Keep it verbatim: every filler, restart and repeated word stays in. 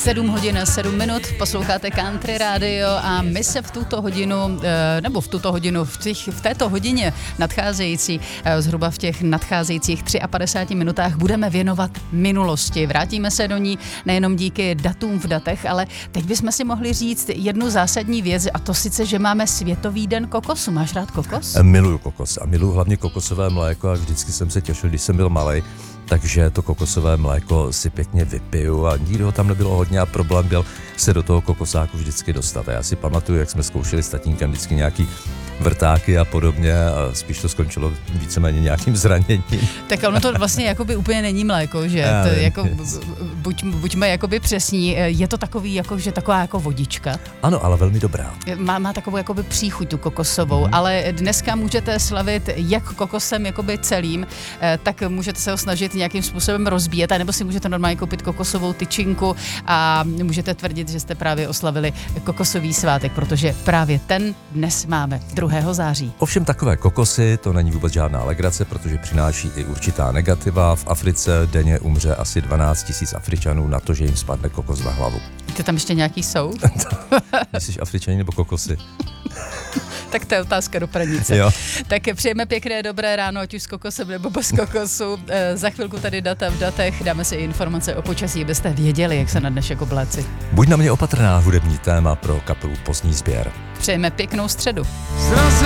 sedm hodin a sedm minut, posloucháte Country Radio a my se v tuto hodinu, nebo v tuto hodinu, v, těch, v této hodině nadcházející, zhruba v těch nadcházejících padesát tři minutách budeme věnovat minulosti. Vrátíme se do ní nejenom díky datům v datech, ale teď bychom si mohli říct jednu zásadní věc, a to sice, že máme Světový den kokosu. Máš rád kokos? Miluju kokos a miluju hlavně kokosové mléko a vždycky jsem se těšil, když jsem byl malej, takže to kokosové mléko si pěkně vypiju a nikdy ho tam nebylo hodně a problém byl se do toho kokosáku vždycky dostat. A já si pamatuju, jak jsme zkoušeli s tatínkem vždycky nějaký vrtáky a podobně a spíš to skončilo víceméně nějakým zraněním. Tak ono to vlastně jakoby úplně není mléko, že? To jako, buď, buďme jakoby přesní, je to takový jako, že taková jako vodička. Ano, ale velmi dobrá. Má, má takovou jakoby příchuť tu kokosovou, mm. ale dneska můžete slavit jak kokosem jakoby celým, tak můžete se ho snažit nějakým způsobem rozbíjet, anebo si můžete normálně koupit kokosovou tyčinku a můžete tvrdit, že jste právě oslavili kokosový svátek, protože právě ten dnes máme, druhého září. Ovšem takové kokosy, to není vůbec žádná legrace, protože přináší i určitá negativa. V Africe denně umře asi dvanáct tisíc Afričanů na to, že jim spadne kokos na hlavu. Ty tam ještě nějaký jsou? Jsi Afričani nebo kokosy? Tak to je otázka do pranice. Jo. Tak přejeme pěkné dobré ráno, ať už s kokosem nebo bez kokosu. E, za chvilku tady data v datech, dáme si informace o počasí, abyste věděli, jak se na dnešek obléci. Buď na mě opatrná, hudební téma pro kapelu Pozdní sběr. Přejeme pěknou středu. Zraze